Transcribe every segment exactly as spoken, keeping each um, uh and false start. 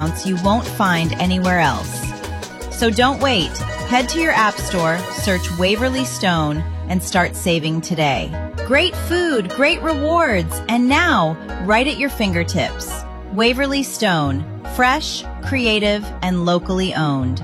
discounts you won't find anywhere else. So don't wait. Head to your app store, search Waverly Stone, and start saving today. Great food, great rewards, and now, right at your fingertips. Waverly Stone, fresh, creative, and locally owned.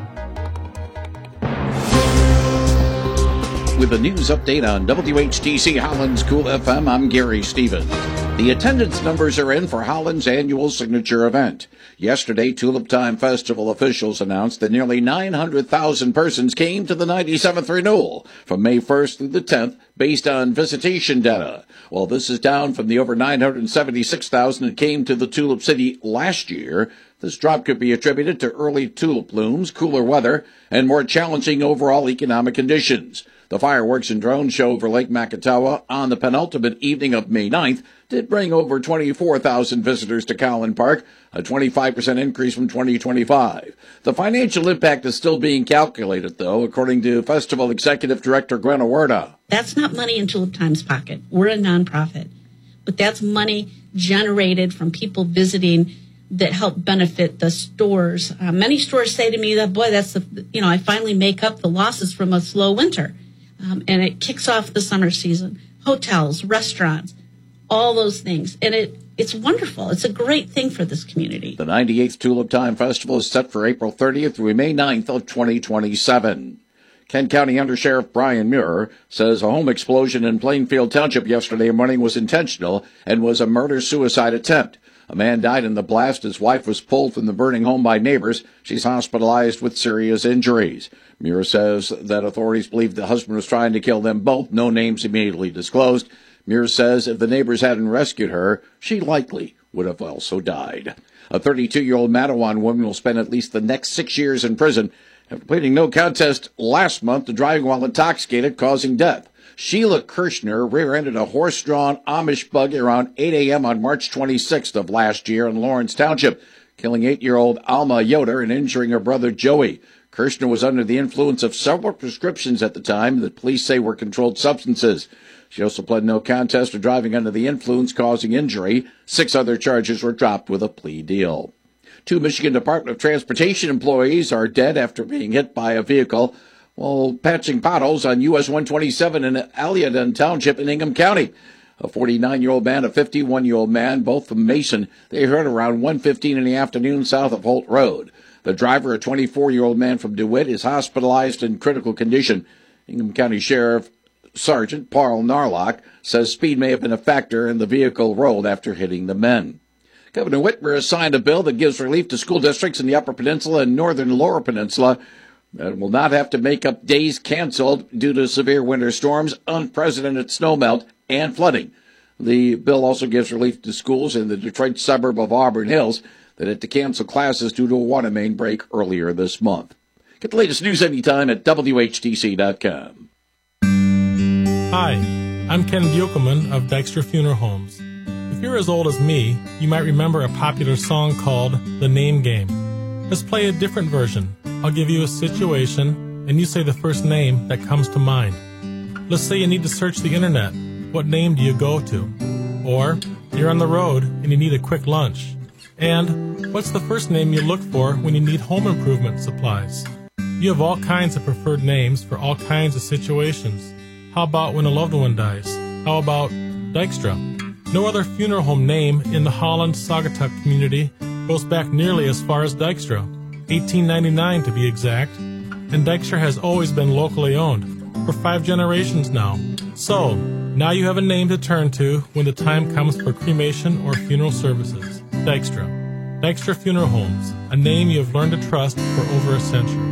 With a news update on W H T C Holland's Cool F M, I'm Gary Stevens. The attendance numbers are in for Holland's annual signature event. Yesterday, Tulip Time Festival officials announced that nearly nine hundred thousand persons came to the ninety-seventh renewal from May first through the tenth based on visitation data. While this is down from the over nine hundred seventy-six thousand that came to the Tulip City last year, this drop could be attributed to early tulip blooms, cooler weather, and more challenging overall economic conditions. The fireworks and drone show over Lake Makatawa on the penultimate evening of May ninth did bring over twenty-four thousand visitors to Collin Park, a twenty-five percent increase from twenty twenty-five. The financial impact is still being calculated, though, according to Festival Executive Director Gwen Awerda. That's not money in Tulip Time's pocket. We're a nonprofit. But that's money generated from people visiting that help benefit the stores. Uh, many stores say to me that, boy, that's the, you know, I finally make up the losses from a slow winter. Um, and it kicks off the summer season. Hotels, restaurants, all those things. And it it's wonderful. It's a great thing for this community. The ninety-eighth Tulip Time Festival is set for April thirtieth through May ninth of twenty twenty-seven. Kent County Undersheriff Brian Muir says a home explosion in Plainfield Township yesterday morning was intentional and was a murder-suicide attempt. A man died in the blast. His wife was pulled from the burning home by neighbors. She's hospitalized with serious injuries. Muir says that authorities believe the husband was trying to kill them both. No names immediately disclosed. Muir says if the neighbors hadn't rescued her, she likely would have also died. A thirty-two-year-old Mattawan woman will spend at least the next six years in prison after pleading no contest last month to driving while intoxicated, causing death. Sheila Kirshner rear-ended a horse-drawn Amish buggy around eight a.m. on March twenty-sixth of last year in Lawrence Township, killing eight-year-old Alma Yoder and injuring her brother Joey. Kirshner was under the influence of several prescriptions at the time that police say were controlled substances. She also pled no contest to driving under the influence causing injury. Six other charges were dropped with a plea deal. Two Michigan Department of Transportation employees are dead after being hit by a vehicle while patching potholes on U S one twenty-seven in Aliadon Township in Ingham County. A forty-nine-year-old man, a fifty-one-year-old man, both from Mason, they hurt around one fifteen in the afternoon south of Holt Road. The driver, a twenty-four-year-old man from DeWitt, is hospitalized in critical condition. Ingham County Sheriff Sergeant Paul Narlock says speed may have been a factor and the vehicle rolled after hitting the men. Governor Whitmer has signed a bill that gives relief to school districts in the Upper Peninsula and Northern Lower Peninsula that will not have to make up days canceled due to severe winter storms, unprecedented snowmelt, and flooding. The bill also gives relief to schools in the Detroit suburb of Auburn Hills that had to cancel classes due to a water main break earlier this month. Get the latest news anytime at W H T C dot com. Hi, I'm Ken Buchelman of Dykstra Funeral Homes. If you're as old as me, you might remember a popular song called The Name Game. Let's play a different version. I'll give you a situation, and you say the first name that comes to mind. Let's say you need to search the internet. What name do you go to? Or you're on the road and you need a quick lunch. And what's the first name you look for when you need home improvement supplies? You have all kinds of preferred names for all kinds of situations. How about when a loved one dies? How about Dykstra? No other funeral home name in the Holland Saugatuck community goes back nearly as far as Dykstra, eighteen ninety-nine to be exact, and Dykstra has always been locally owned, for five generations now. So, now you have a name to turn to when the time comes for cremation or funeral services. Dykstra. Dykstra Funeral Homes, a name you have learned to trust for over a century.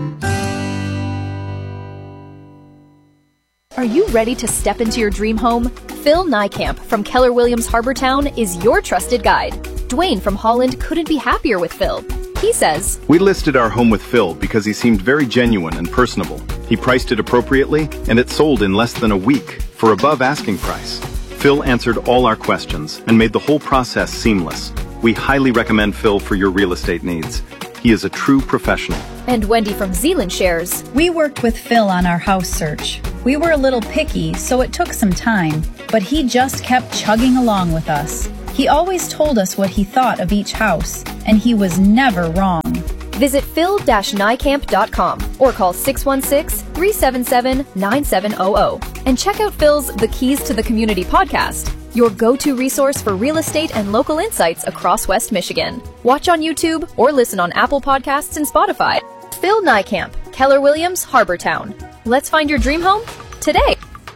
Are you ready to step into your dream home? Phil Niekamp from Keller Williams Harbortown is your trusted guide. Dwayne from Holland couldn't be happier with Phil. He says, "We listed our home with Phil because he seemed very genuine and personable. He priced it appropriately, and it sold in less than a week for above asking price. Phil answered all our questions and made the whole process seamless. We highly recommend Phil for your real estate needs. He is a true professional." And Wendy from Zealand shares, "We worked with Phil on our house search. We were a little picky, so it took some time, but he just kept chugging along with us. He always told us what he thought of each house, and he was never wrong. Visit phil dash nycamp dot com or call six one six, three seven seven, nine seven zero zero and check out Phil's The Keys to the Community podcast, your go-to resource for real estate and local insights across West Michigan. Watch on YouTube or listen on Apple Podcasts and Spotify. Phil Nykamp, Keller Williams, Harbortown. Let's find your dream home today.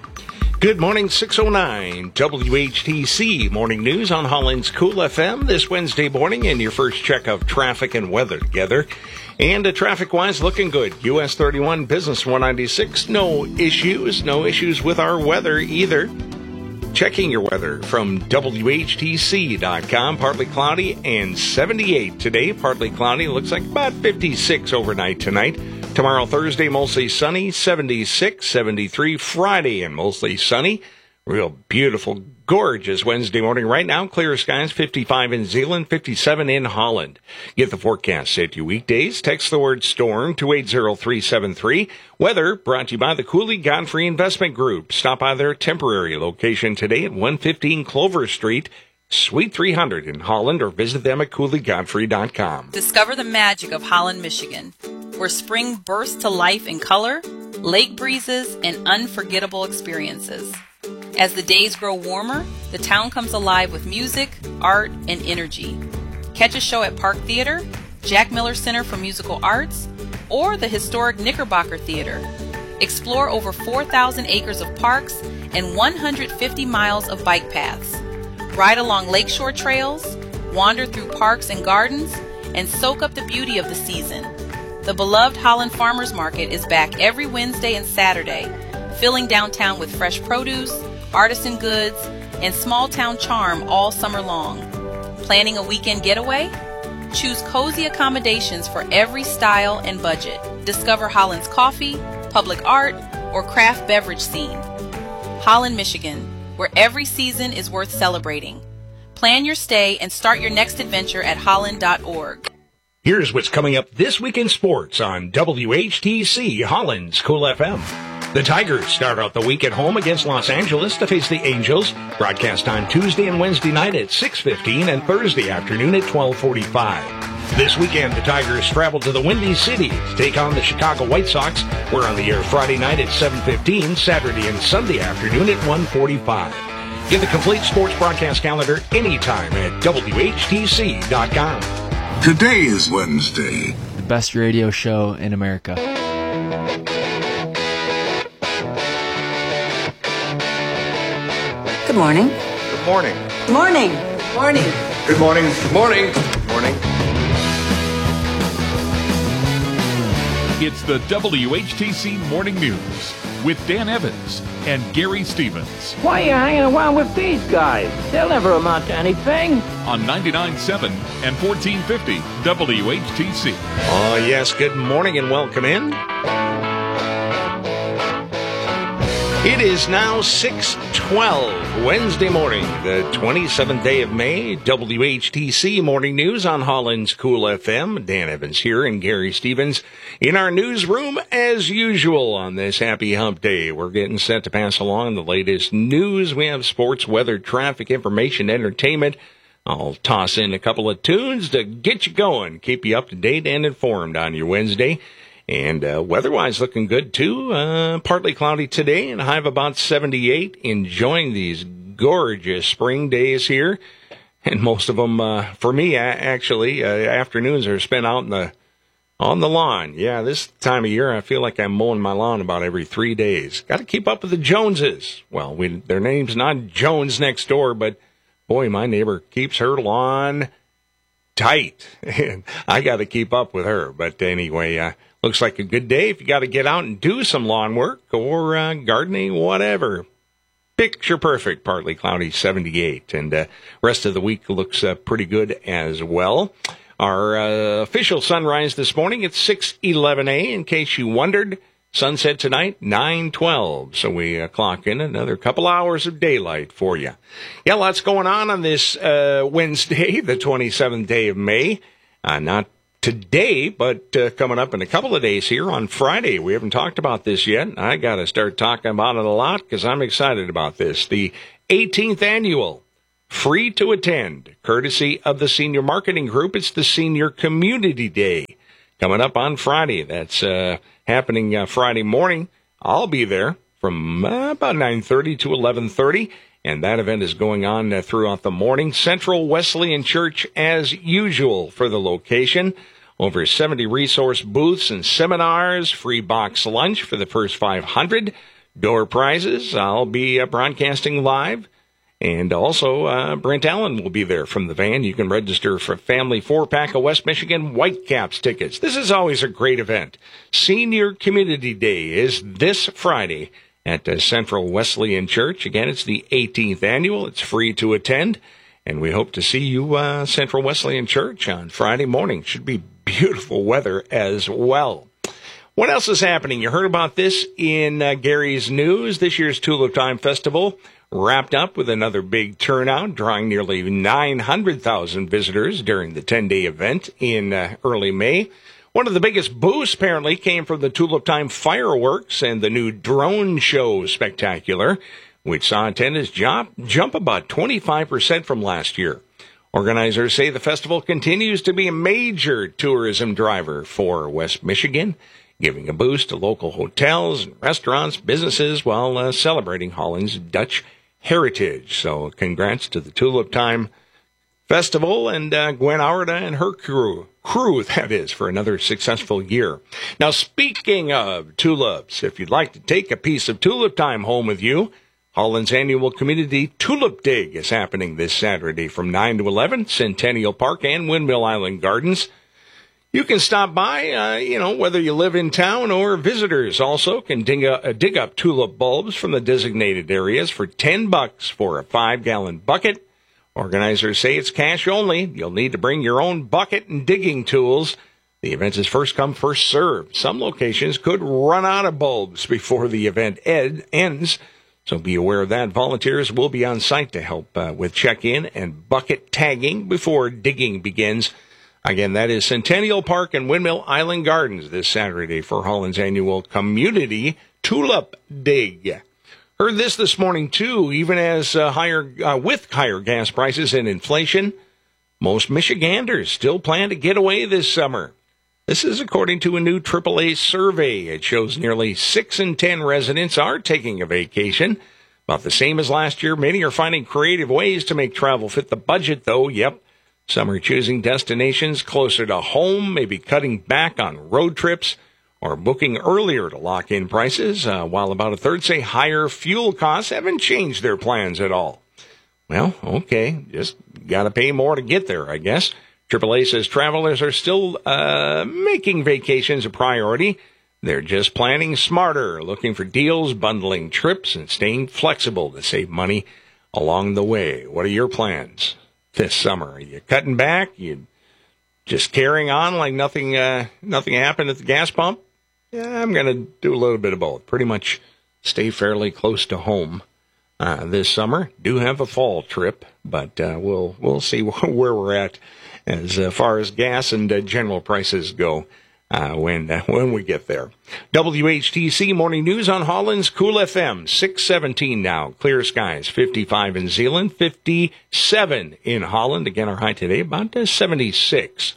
Good morning, six oh nine W H T C Morning News on Holland's Cool F M this Wednesday morning, and your first check of traffic and weather together. And uh, traffic-wise, looking good. U S thirty-one, Business one ninety-six, no issues, no issues with our weather either. Checking your weather from W H T C dot com, partly cloudy and seventy-eight today. Partly cloudy, looks like about fifty-six overnight tonight. Tomorrow, Thursday, mostly sunny, seventy-six, seventy-three. Friday, and mostly sunny. Real beautiful, gorgeous Wednesday morning. Right now, clear skies, fifty-five in Zeeland, fifty-seven in Holland. Get the forecast set to you weekdays. Text the word storm to eight zero three seven three. Weather brought to you by the Cooley Godfrey Investment Group. Stop by their temporary location today at one fifteen Clover Street, Suite three hundred in Holland, or visit them at cooley godfrey dot com. Discover the magic of Holland, Michigan, where spring bursts to life in color, lake breezes, and unforgettable experiences. As the days grow warmer, the town comes alive with music, art, and energy. Catch a show at Park Theater, Jack Miller Center for Musical Arts, or the historic Knickerbocker Theater. Explore over four thousand acres of parks and one hundred fifty miles of bike paths. Ride along lakeshore trails, wander through parks and gardens, and soak up the beauty of the season. The beloved Holland Farmers Market is back every Wednesday and Saturday, filling downtown with fresh produce, artisan goods, and small town charm all summer long. Planning a weekend getaway? Choose cozy accommodations for every style and budget. Discover Holland's coffee, public art, or craft beverage scene. Holland, Michigan, where every season is worth celebrating. Plan your stay and start your next adventure at holland dot org. Here's what's coming up this week in sports on W H T C Holland's Cool F M. The Tigers start out the week at home against Los Angeles to face the Angels. Broadcast on Tuesday and Wednesday night at six fifteen and Thursday afternoon at twelve forty-five. This weekend, the Tigers travel to the Windy City to take on the Chicago White Sox. We're on the air Friday night at seven fifteen, Saturday and Sunday afternoon at one forty-five. Get the complete sports broadcast calendar anytime at W H T C dot com. Today is Wednesday. The best radio show in America. Good morning. Good morning. Good morning. Morning. Good morning. Good morning. Good morning. It's the W H T C Morning News with Dan Evans and Gary Stevens. Why are you hanging around with these guys? They'll never amount to anything. On ninety-nine point seven and fourteen fifty W H T C. Oh, yes. Good morning and welcome in. It is now six twelve, Wednesday morning, the twenty-seventh day of May. W H T C Morning News on Holland's Cool F M. Dan Evans here and Gary Stevens in our newsroom as usual on this happy hump day. We're getting set to pass along the latest news. We have sports, weather, traffic, information, entertainment. I'll toss in a couple of tunes to get you going, keep you up to date and informed on your Wednesday. And uh, weather-wise, looking good, too. Uh, partly cloudy today and a high of about seventy-eight. Enjoying these gorgeous spring days here. And most of them, uh, for me, actually, uh, afternoons are spent out in the on the lawn. Yeah, this time of year, I feel like I'm mowing my lawn about every three days. Got to keep up with the Joneses. Well, we, their name's not Jones next door, but, boy, my neighbor keeps her lawn tight. And I got to keep up with her. But anyway, uh, looks like a good day if you got to get out and do some lawn work or uh, gardening, whatever. Picture perfect, partly cloudy, seventy-eight. And uh, rest of the week looks uh, pretty good as well. Our uh, official sunrise this morning at six eleven a, in case you wondered. Sunset tonight, nine twelve. So we uh, clock in another couple hours of daylight for you. Yeah, lots going on on this uh, Wednesday, the twenty-seventh day of May. Uh, not today, but uh, coming up in a couple of days here on Friday. We haven't talked about this yet. I got to start talking about it a lot because I'm excited about this. The eighteenth annual free to attend, courtesy of the Senior Marketing Group. It's the Senior Community Day. coming up on Friday. That's uh, happening uh, Friday morning. I'll be there from uh, about nine thirty to eleven thirty, and that event is going on uh, throughout the morning. Central Wesleyan Church, as usual, for the location. Over seventy resource booths and seminars, free box lunch for the first five hundred. Door prizes. I'll be uh, broadcasting live. And also, uh, Brent Allen will be there from the van. You can register for family four-pack of West Michigan Whitecaps tickets. This is always a great event. Senior Community Day is this Friday at uh, Central Wesleyan Church. Again, it's the eighteenth annual. It's free to attend. And we hope to see you, uh, Central Wesleyan Church, on Friday morning. Should be beautiful weather as well. What else is happening? You heard about this in uh, Gary's news. This year's Tulip Time Festival wrapped up with another big turnout, drawing nearly nine hundred thousand visitors during the ten-day event in uh, early May. One of the biggest boosts, apparently, came from the Tulip Time fireworks and the new drone show spectacular, which saw attendance jump, jump about twenty-five percent from last year. Organizers say the festival continues to be a major tourism driver for West Michigan, giving a boost to local hotels and restaurants, businesses, while uh, celebrating Holland's Dutch heritage. So congrats to the Tulip Time Festival and uh, Gwen Aurda and her crew, crew, that is, for another successful year. Now, speaking of tulips, if you'd like to take a piece of Tulip Time home with you, Holland's annual community Tulip Dig is happening this Saturday from nine to eleven, Centennial Park and Windmill Island Gardens. You can stop by, uh, you know, whether you live in town or visitors also can dig, uh, dig up tulip bulbs from the designated areas for ten bucks for a five-gallon bucket. Organizers say it's cash only. You'll need to bring your own bucket and digging tools. The event is first come, first served. Some locations could run out of bulbs before the event ed- ends, so be aware of that. Volunteers will be on site to help uh, with check-in and bucket tagging before digging begins. Again, that is Centennial Park and Windmill Island Gardens this Saturday for Holland's annual community Tulip Dig. Heard this this morning, too, even as uh, higher uh, with higher gas prices and inflation, most Michiganders still plan to get away this summer. This is according to a new triple A survey. It shows nearly six in ten residents are taking a vacation. About the same as last year. Many are finding creative ways to make travel fit the budget, though. Yep. Some are choosing destinations closer to home, maybe cutting back on road trips or booking earlier to lock in prices, uh, while about a third say higher fuel costs haven't changed their plans at all. Well, okay, just got to pay more to get there, I guess. triple A says travelers are still uh, making vacations a priority. They're just planning smarter, looking for deals, bundling trips, and staying flexible to save money along the way. What are your plans this summer? Are you cutting back? You just carrying on like nothing uh, nothing happened at the gas pump? Yeah, I'm going to do a little bit of both. Pretty much stay fairly close to home uh, this summer. Do have a fall trip, but uh, we'll we'll see where we're at as uh, far as gas and uh, general prices go uh, when uh, when we get there. W H T C Morning News on Holland's Cool F M, six seventeen now. Clear skies, fifty-five in Zeeland, fifty-seven in Holland. Again, our high today, about uh, seventy-six.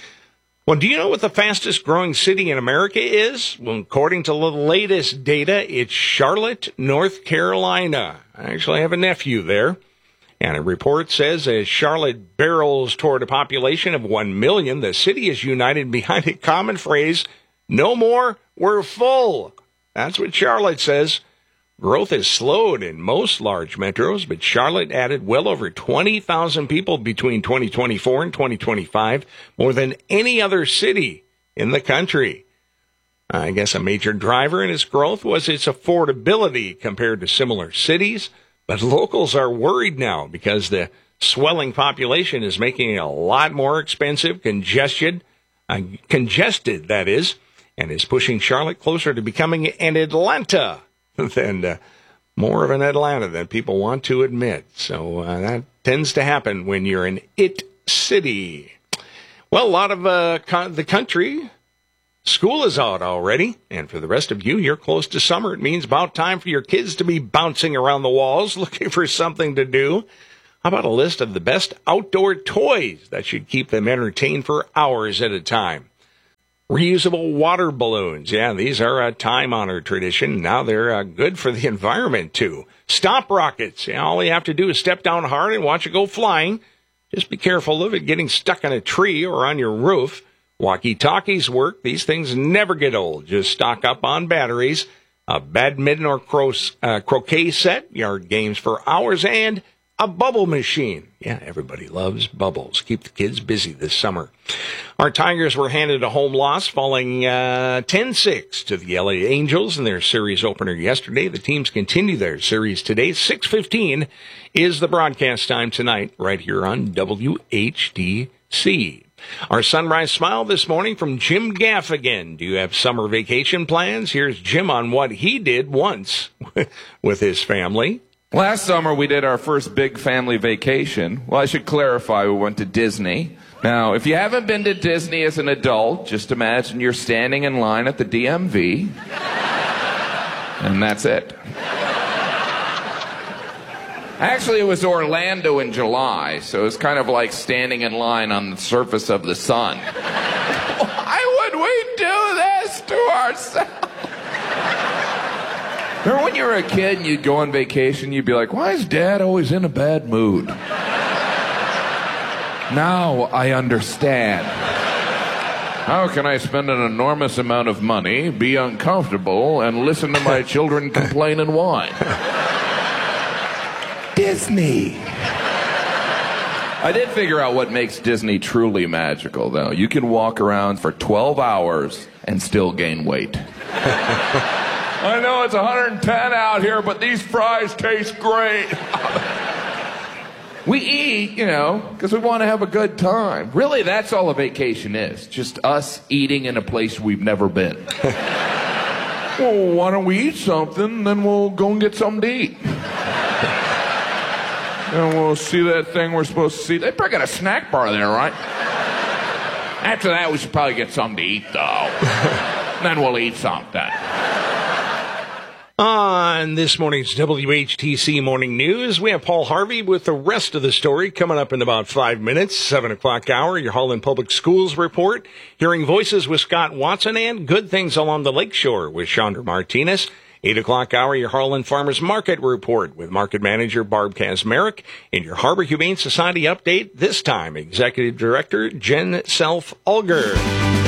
Well, do you know what the fastest growing city in America is? Well, according to the latest data, it's Charlotte, North Carolina. I actually have a nephew there. And a report says as Charlotte barrels toward a population of one million, the city is united behind a common phrase, no more, we're full. That's what Charlotte says. Growth has slowed in most large metros, but Charlotte added well over twenty thousand people between twenty twenty-four and twenty twenty-five, more than any other city in the country. I guess a major driver in its growth was its affordability compared to similar cities, but locals are worried now because the swelling population is making it a lot more expensive, congested, uh, congested, that is, and is pushing Charlotte closer to becoming an Atlanta than uh, more of an Atlanta than people want to admit. So uh, that tends to happen when you're an it city. Well, a lot of uh, co- the country, school is out already, and for the rest of you, you're close to summer. It means about time for your kids to be bouncing around the walls looking for something to do. How about a list of the best outdoor toys that should keep them entertained for hours at a time? Reusable water balloons. Yeah, these are a time-honored tradition. Now they're uh, good for the environment, too. Stop rockets. Yeah, all you have to do is step down hard and watch it go flying. Just be careful of it getting stuck on a tree or on your roof. Walkie-talkies work. These things never get old. Just stock up on batteries. A badminton or cro- uh, croquet set, yard games for hours, and a bubble machine. Yeah, everybody loves bubbles. Keep the kids busy this summer. Our Tigers were handed a home loss, falling uh, ten six to the L A Angels in their series opener yesterday. The teams continue their series today. six fifteen is the broadcast time tonight, right here on W H D C. Our Sunrise Smile this morning from Jim Gaffigan. Do you have summer vacation plans? Here's Jim on what he did once with his family. Last summer, we did our first big family vacation. Well, I should clarify, we went to Disney. Now, if you haven't been to Disney as an adult, just imagine you're standing in line at the D M V, and that's it. Actually, it was Orlando in July, so it was kind of like standing in line on the surface of the sun. Why would we do this to ourselves? Remember when you were a kid and you'd go on vacation, you'd be like, why is Dad always in a bad mood? Now I understand. How can I spend an enormous amount of money, be uncomfortable, and listen to my children complain and whine? Disney. I did figure out what makes Disney truly magical, though. You can walk around for twelve hours and still gain weight. I know it's one hundred ten out here, but these fries taste great. We eat, you know, because we want to have a good time. Really, that's all a vacation is. Just us eating in a place we've never been. Well, why don't we eat something, then we'll go and get something to eat. And we'll see that thing we're supposed to see. They probably got a snack bar there, right? After that, we should probably get something to eat, though. Then we'll eat something. On this morning's W H T C Morning News, we have Paul Harvey with the rest of the story coming up in about five minutes, seven o'clock hour, your Holland Public Schools report, hearing voices with Scott Watson, and good things along the lakeshore with Chandra Martinez. eight o'clock hour, your Harlan Farmers Market report with market manager Barb Kazmarek, and your Harbor Humane Society update, this time Executive Director Jen Self-Ulger.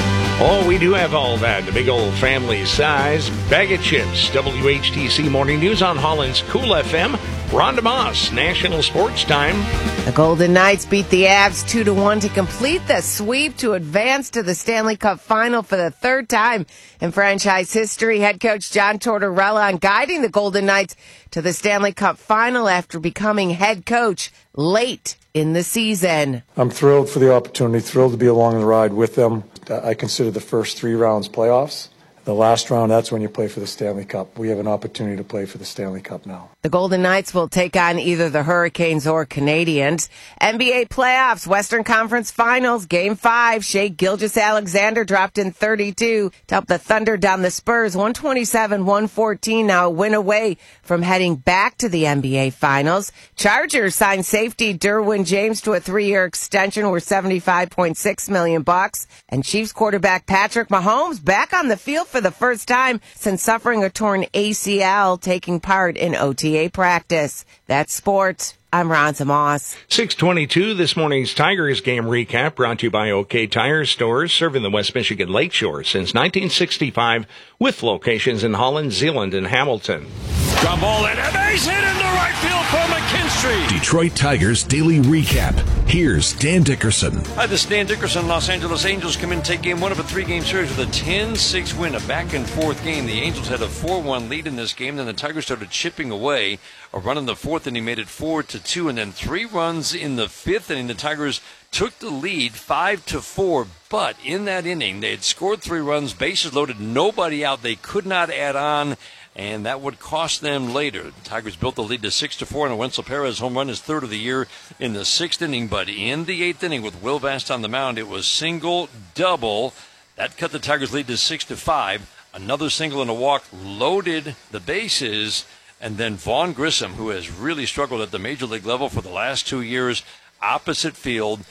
Oh, we do have all that, the big old family size bag of chips. W H T C Morning News on Holland's Cool F M. Rhonda Moss, National Sports Time. The Golden Knights beat the Avs two to one to complete the sweep to advance to the Stanley Cup Final for the third time in franchise history. Head coach John Tortorella on guiding the Golden Knights to the Stanley Cup Final after becoming head coach late in the season. I'm thrilled for the opportunity, thrilled to be along the ride with them. I consider the first three rounds playoffs. The last round, that's when you play for the Stanley Cup. We have an opportunity to play for the Stanley Cup now. The Golden Knights will take on either the Hurricanes or Canadians. N B A playoffs, Western Conference Finals, Game five. Shai Gilgeous-Alexander dropped in thirty-two to help the Thunder down the Spurs. one twenty-seven one fourteen, now a win away from heading back to the N B A Finals. Chargers signed safety Derwin James to a three-year extension worth seventy-five point six million dollars. And Chiefs quarterback Patrick Mahomes back on the field for the first time since suffering a torn A C L, taking part in O T A practice. That's sports. I'm Ronza Moss. six twenty-two, this morning's Tigers game recap brought to you by OK Tire Stores, serving the West Michigan Lakeshore since nineteen sixty-five, with locations in Holland, Zeeland, and Hamilton. Ground ball and a base hit into right field for McKinstry. Detroit Tigers Daily Recap. Here's Dan Dickerson. Hi, this is Dan Dickerson. Los Angeles Angels come in and take game one of a three-game series with a ten six win, a back-and-forth game. The Angels had a four one lead in this game. Then the Tigers started chipping away. A run in the fourth, and he made it four to two, and then three runs in the fifth inning. The Tigers took the lead five to four, but in that inning, they had scored three runs, bases loaded, nobody out. They could not add on, and that would cost them later. The Tigers built the lead to six to four, and a Wenzel Perez home run, his third of the year in the sixth inning. But in the eighth inning, with Will Vast on the mound, it was single, double. That cut the Tigers' lead to six to five. Another single and a walk loaded the bases. And then Vaughn Grissom, who has really struggled at the major league level for the last two years, opposite field,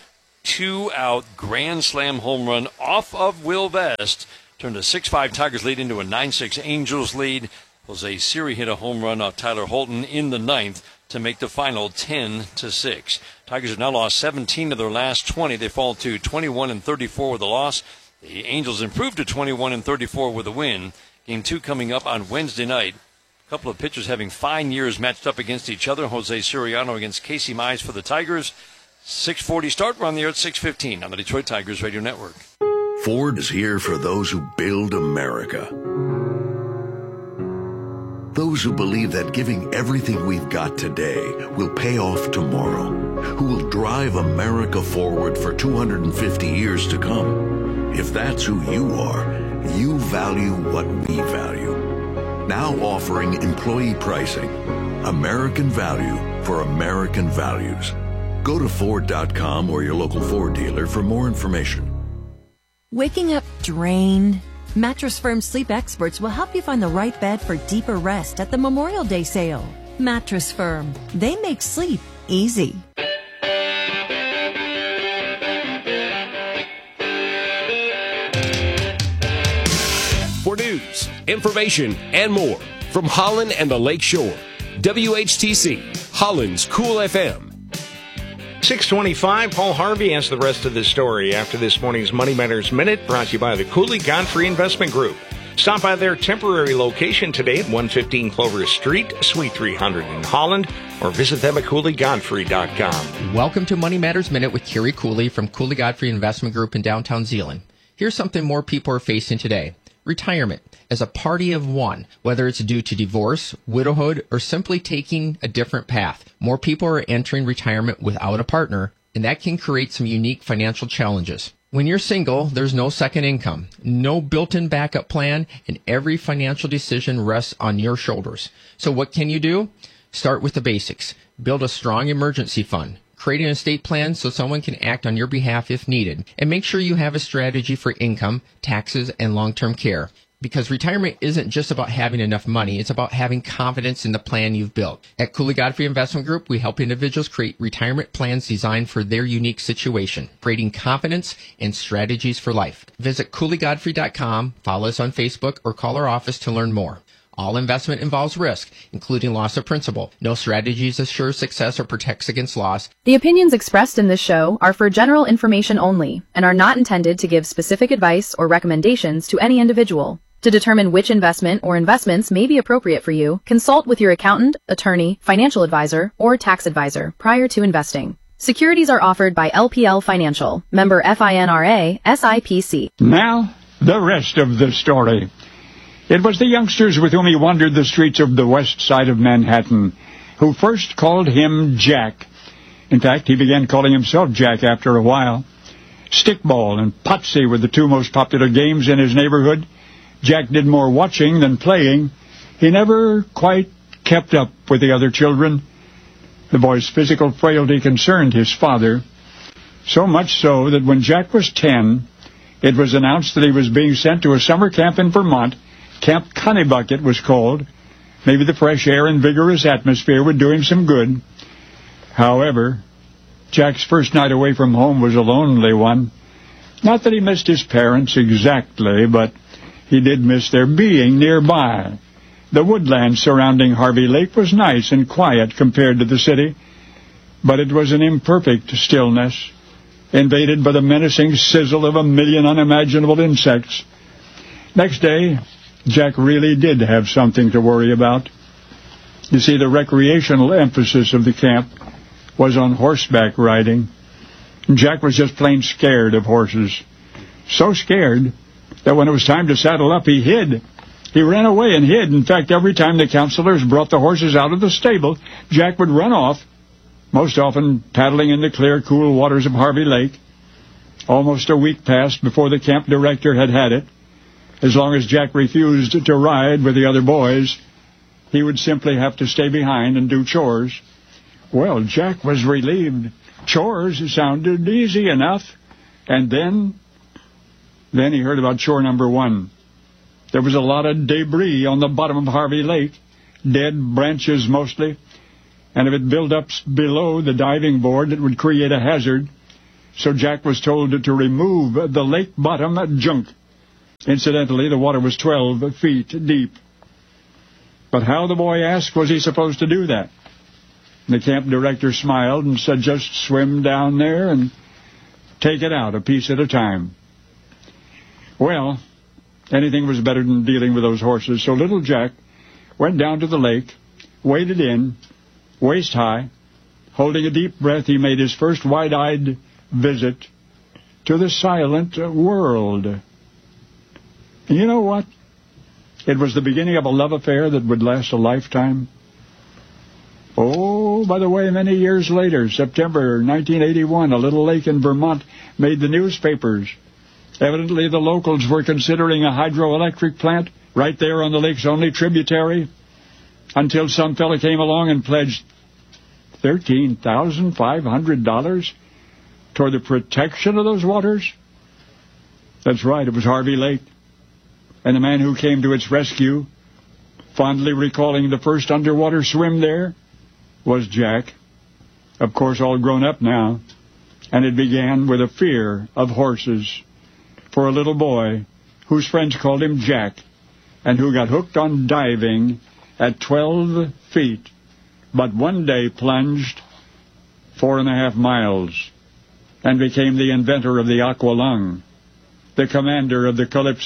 two-out grand slam home run off of Will Vest. Turned a six five Tigers lead into a nine six Angels lead. Jose Siri hit a home run off Tyler Holton in the ninth to make the final ten to six. Tigers have now lost seventeen of their last twenty. They fall to twenty-one and thirty-four with a loss. The Angels improved to twenty-one and thirty-four with a win. Game two coming up on Wednesday night. A couple of pitchers having fine years matched up against each other. Jose Siriano against Casey Mize for the Tigers. six forty start. We're on the air at six fifteen on the Detroit Tigers Radio Network. Ford is here for those who build America. Those who believe that giving everything we've got today will pay off tomorrow. Who will drive America forward for two hundred fifty years to come. If that's who you are, you value what we value. Now offering employee pricing. American value for American values. Go to Ford dot com or your local Ford dealer for more information. Waking up drained? Mattress Firm sleep experts will help you find the right bed for deeper rest at the Memorial Day sale. Mattress Firm. They make sleep easy. For news, information, and more from Holland and the Lake Shore, W H T C, Holland's Cool F M. six twenty-five, Paul Harvey has the rest of the story after this morning's Money Matters Minute, brought to you by the Cooley Godfrey Investment Group. Stop by their temporary location today at one fifteen Clover Street, Suite three hundred in Holland, or visit them at Cooley Godfrey dot com. Welcome to Money Matters Minute with Kerry Cooley from Cooley Godfrey Investment Group in downtown Zeeland. Here's something more people are facing today. Retirement. As a party of one, whether it's due to divorce, widowhood, or simply taking a different path, more people are entering retirement without a partner, and that can create some unique financial challenges. When you're single, there's no second income, no built-in backup plan, and every financial decision rests on your shoulders. So what can you do? Start with the basics. Build a strong emergency fund. Create an estate plan so someone can act on your behalf if needed. And make sure you have a strategy for income, taxes, and long-term care. Because retirement isn't just about having enough money, it's about having confidence in the plan you've built. At Cooley Godfrey Investment Group, we help individuals create retirement plans designed for their unique situation, creating confidence and strategies for life. Visit Cooley Godfrey dot com, follow us on Facebook, or call our office to learn more. All investment involves risk, including loss of principal. No strategies assure success or protects against loss. The opinions expressed in this show are for general information only and are not intended to give specific advice or recommendations to any individual. To determine which investment or investments may be appropriate for you, consult with your accountant, attorney, financial advisor, or tax advisor prior to investing. Securities are offered by L P L Financial, member FINRA, S I P C. Now, the rest of the story. It was the youngsters with whom he wandered the streets of the west side of Manhattan who first called him Jack. In fact, he began calling himself Jack after a while. Stickball and Potsy were the two most popular games in his neighborhood. Jack did more watching than playing. He never quite kept up with the other children. The boy's physical frailty concerned his father, so much so that when Jack was ten, it was announced that he was being sent to a summer camp in Vermont. Camp Connebuck it was called. Maybe the fresh air and vigorous atmosphere would do him some good. However, Jack's first night away from home was a lonely one. Not that he missed his parents exactly, but he did miss their being nearby. The woodland surrounding Harvey Lake was nice and quiet compared to the city, but it was an imperfect stillness, invaded by the menacing sizzle of a million unimaginable insects. Next day, Jack really did have something to worry about. You see, the recreational emphasis of the camp was on horseback riding. Jack was just plain scared of horses. So scared that when it was time to saddle up, he hid. He ran away and hid. In fact, every time the counselors brought the horses out of the stable, Jack would run off, most often paddling in the clear, cool waters of Harvey Lake. Almost a week passed before the camp director had had it. As long as Jack refused to ride with the other boys, he would simply have to stay behind and do chores. Well, Jack was relieved. Chores sounded easy enough. And then... Then he heard about chore number one. There was a lot of debris on the bottom of Harvey Lake, dead branches mostly, and if it built up below the diving board, it would create a hazard. so Jack was told to remove the lake bottom junk. Incidentally, the water was twelve feet deep. But how, the boy asked, was he supposed to do that? The camp director smiled and said, just swim down there and take it out a piece at a time. Well, anything was better than dealing with those horses, so little Jack went down to the lake, waded in, waist high. Holding a deep breath, he made his first wide-eyed visit to the silent world. And you know what? It was the beginning of a love affair that would last a lifetime. Oh, by the way, many years later, September nineteen eighty-one, a little lake in Vermont made the newspapers. Evidently, the locals were considering a hydroelectric plant right there on the lake's only tributary, until some fella came along and pledged thirteen thousand five hundred dollars toward the protection of those waters. That's right, it was Harvey Lake. And the man who came to its rescue, fondly recalling the first underwater swim there, was Jack. Of course, all grown up now. And it began with a fear of horses for a little boy whose friends called him Jack, and who got hooked on diving at twelve feet, but one day plunged four and a half miles and became the inventor of the aqualung, the commander of the Calypso.